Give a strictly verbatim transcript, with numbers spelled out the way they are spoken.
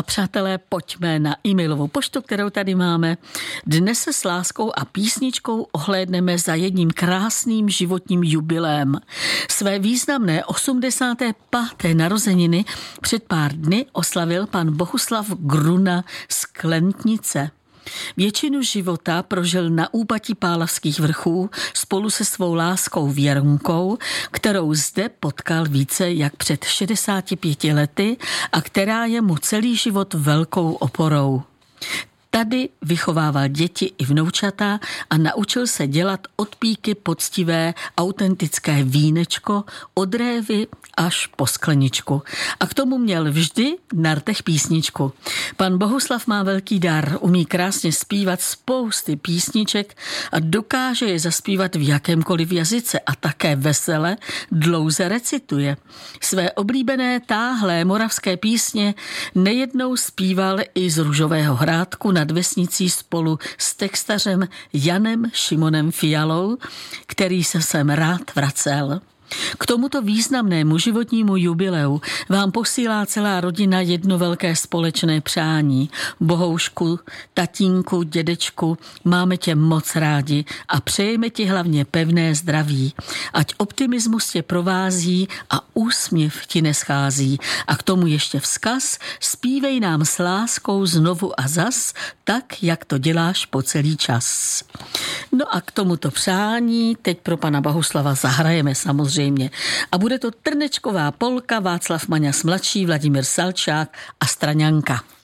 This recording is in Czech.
přátelé, pojďme na e-mailovou poštu, kterou tady máme. Dnes se s láskou a písničkou ohlédneme za jedním krásným životním jubilem. Své významné osmdesáté páté narozeniny před pár dny oslavil pan Bohuslav Gruna z Klentnice. Většinu života prožil na úpatí Pálavských vrchů spolu se svou láskou Věronkou, kterou zde potkal více jak před šedesáti pěti lety a která je mu celý život velkou oporou. Tady vychovával děti i vnoučata a naučil se dělat od píky poctivé, autentické vínečko, od révy až po skleničku. A k tomu měl vždy na rtech písničku. Pan Bohuslav má velký dar, umí krásně zpívat spousty písniček a dokáže je zaspívat v jakémkoliv jazyce a také vesele dlouze recituje. Své oblíbené táhlé moravské písně nejednou zpíval i z Růžového hrádku nad vesnicí spolu s textařem Janem Šimonem Fialou, který se sem rád vracel. K tomuto významnému životnímu jubileu vám posílá celá rodina jedno velké společné přání. Bohoušku, tatínku, dědečku, máme tě moc rádi a přejeme ti hlavně pevné zdraví. Ať optimismus tě provází a úsměv ti neschází. A k tomu ještě vzkaz, zpívej nám s láskou znovu a zas, tak, jak to děláš po celý čas. No a k tomuto přání teď pro pana Bohuslava zahrajeme samozřejmě. A bude to Trnečková polka, Václav Maňas mladší, Vladimír Salčák a Straňanka.